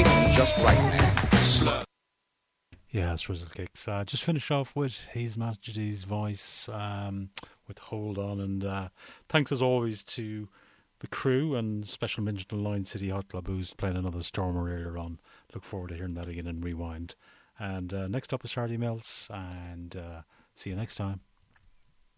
just right. Yeah, Swizzle Kicks. Just finish off with His Majesty's Voice with Hold On. And thanks as always to the crew and special mention to Lion City Hot Club, who's playing another Stormer earlier on. Look forward to hearing that again in Rewind. And next up is Hardy Mills. And see you next time.